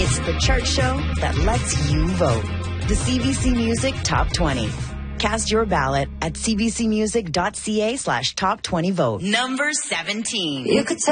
It's the chart show that lets you vote. The CBC Music Top 20. Cast your ballot at cbcmusic.ca/top20vote. Number 17. You could